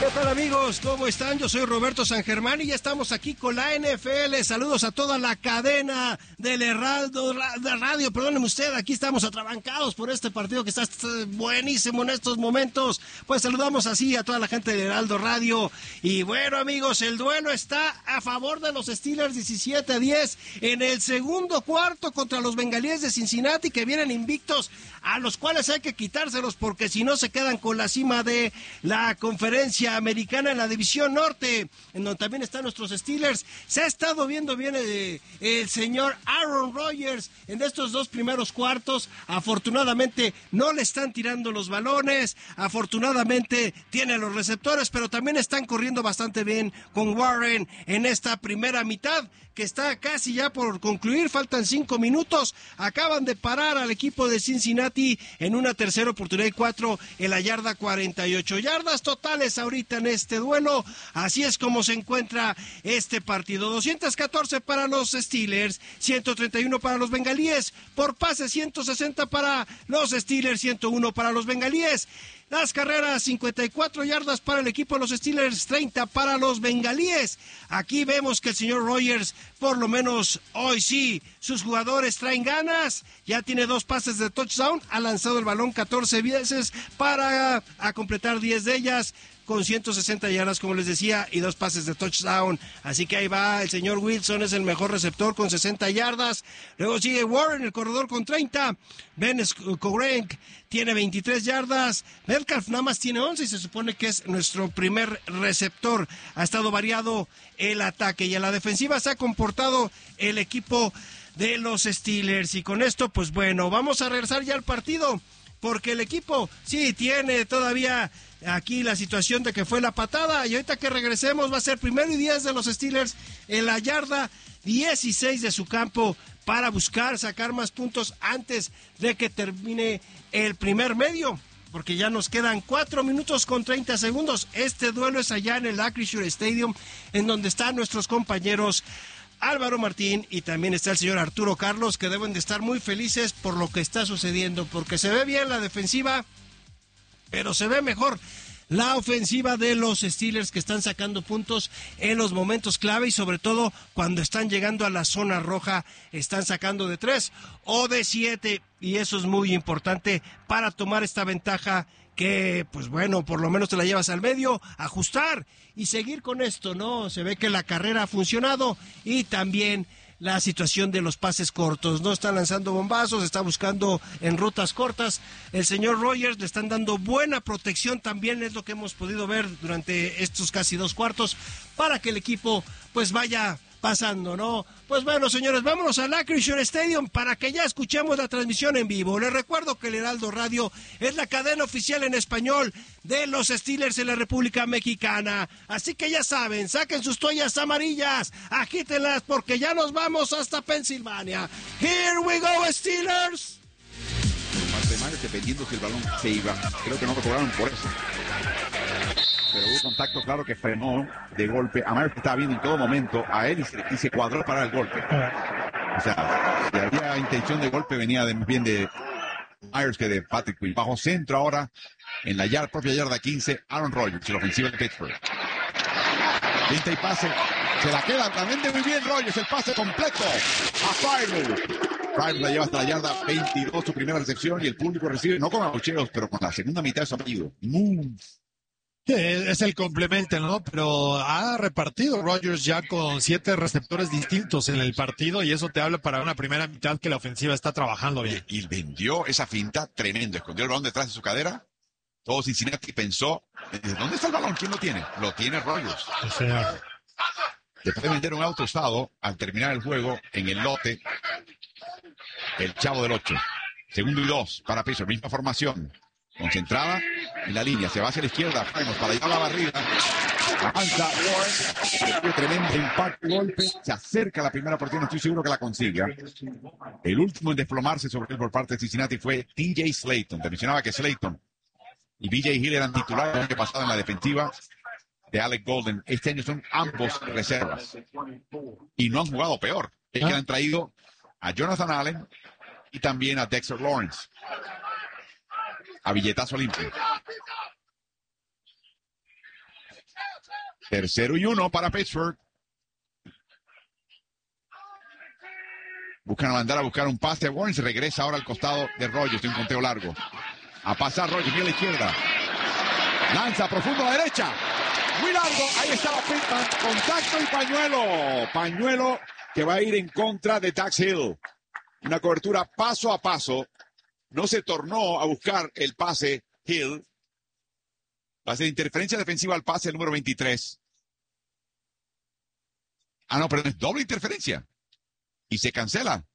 ¿Qué tal, amigos? ¿Cómo están? Yo soy Roberto San Germán y ya estamos aquí con la NFL. Saludos a toda la cadena del Heraldo de Radio. Perdónenme usted, aquí estamos atrabancados por este partido que está buenísimo en estos momentos. Pues saludamos así a toda la gente del Heraldo Radio. Y bueno, amigos, el duelo está a favor de los Steelers 17-10 en el segundo cuarto contra los Bengalíes de Cincinnati, que vienen invictos, a los cuales hay que quitárselos porque si no se quedan con la cima de la conferencia americana en la división norte, en donde también están nuestros Steelers. Se ha estado viendo bien el señor Aaron Rodgers en estos dos primeros cuartos. Afortunadamente no le están tirando los balones, afortunadamente tiene los receptores, pero también están corriendo bastante bien con Warren en esta primera mitad, que está casi ya por concluir, faltan 5 minutos, acaban de parar al equipo de Cincinnati en una tercera oportunidad y 4 en la yarda 48, yardas totales ahorita en este duelo. Así es como se encuentra este partido: 214 para los Steelers, 131 para los Bengalíes, por pase 160 para los Steelers, 101 para los Bengalíes. Las carreras, 54 yardas para el equipo de los Steelers, 30 para los Bengalíes. Aquí vemos que el señor Rodgers, por lo menos hoy sí, sus jugadores traen ganas. Ya tiene 2 pases de touchdown, ha lanzado el balón 14 veces para completar 10 de ellas, con 160 yardas, como les decía, y 2 pases de touchdown. Así que ahí va el señor Wilson, es el mejor receptor con 60 yardas. Luego sigue Warren, el corredor, con 30. Ben Skowronk tiene 23 yardas. Metcalf nada más tiene 11 y se supone que es nuestro primer receptor. Ha estado variado el ataque y en la defensiva se ha comportado el equipo de los Steelers. Y con esto, pues bueno, vamos a regresar ya al partido, porque el equipo sí tiene todavía aquí la situación de que fue la patada, y ahorita que regresemos va a ser 1st y 10 de los Steelers en la yarda 16 de su campo para buscar sacar más puntos antes de que termine el primer medio, porque ya nos quedan 4 minutos con 30 segundos. Este duelo es allá en el Acrisure Stadium, en donde están nuestros compañeros Álvaro Martín y también está el señor Arturo Carlos, que deben de estar muy felices por lo que está sucediendo, porque se ve bien la defensiva, pero se ve mejor la ofensiva de los Steelers, que están sacando puntos en los momentos clave y sobre todo cuando están llegando a la zona roja, están sacando de 3 o de 7, y eso es muy importante para tomar esta ventaja que, pues bueno, por lo menos te la llevas al medio, ajustar y seguir con esto, ¿no? Se ve que la carrera ha funcionado y también la situación de los pases cortos. No están lanzando bombazos, está buscando en rutas cortas. El señor Rodgers le están dando buena protección también, es lo que hemos podido ver durante estos casi 2 cuartos, para que el equipo pues vaya pasando, ¿no? Pues bueno, señores, vámonos al Acrisure Stadium para que ya escuchemos la transmisión en vivo. Les recuerdo que el Heraldo Radio es la cadena oficial en español de los Steelers en la República Mexicana. Así que ya saben, saquen sus toallas amarillas, agítenlas porque ya nos vamos hasta Pensilvania. Here we go, Steelers. Myers, dependiendo si el balón se iba. Creo que no lo cobraron por eso. Pero hubo contacto claro que frenó de golpe. A Myers estaba viendo en todo momento a él y se cuadró para el golpe. O sea, si había intención de golpe, venía bien de Myers que de Patrick Quinn. Bajo centro ahora, en la propia yarda 15, Aaron Rodgers, el ofensivo de Pittsburgh. Pinta y pase. Se la queda también de muy bien Rodgers, el pase completo a Firewall. Firewall la lleva hasta la yarda 22, su primera recepción, y el público recibe, no con abucheos, pero con la segunda mitad de su apellido. Es el complemento, ¿no? Pero ha repartido Rodgers ya con 7 receptores distintos en el partido, y eso te habla para una primera mitad que la ofensiva está trabajando bien. Y vendió esa finta tremendo, escondió el balón detrás de su cadera. Todo Cincinnati pensó, ¿dónde está el balón? ¿Quién lo tiene? Lo tiene Rodgers. Sí, señor. Después de vender un auto usado, al terminar el juego en el lote, el chavo del 8. 2nd y 2 para Pittsburgh, misma formación. Concentrada en la línea, se va hacia la izquierda, Primos para llevar la barrida. Avanza Warren, tremendo impacto, golpe, se acerca a la primera oportunidad, no estoy seguro que la consiga. El último en desplomarse sobre él por parte de Cincinnati fue TJ Slayton. Te mencionaba que Slayton y BJ Hill eran titulares el año pasado en la defensiva de Alec Golden. Este año son ambos reservas y no han jugado peor. Es que han traído a Jonathan Allen y también a Dexter Lawrence a billetazo limpio. Tercero y 1 para Pittsburgh. Buscan mandar a buscar un pase. Warren se regresa ahora al costado de Rodgers de un conteo largo. A pasar Rodgers a la izquierda. Lanza profundo a la derecha. Muy largo. Ahí estaba Pittman. Contacto y pañuelo. Pañuelo que va a ir en contra de Dax Hill. Una cobertura paso a paso. No se tornó a buscar el pase Hill. Va a ser interferencia defensiva al pase el número 23. Ah, no, perdón, es doble interferencia. Y se cancela.